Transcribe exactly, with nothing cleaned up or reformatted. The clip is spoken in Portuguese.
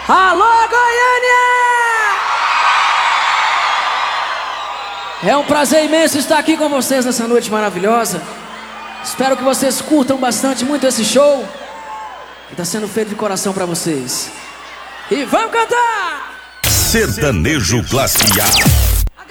Alô, Goiânia! É um prazer imenso estar aqui com vocês nessa noite maravilhosa. Espero que vocês curtam bastante muito esse show que está sendo feito de coração para vocês. E vamos cantar! Sertanejo Classe A.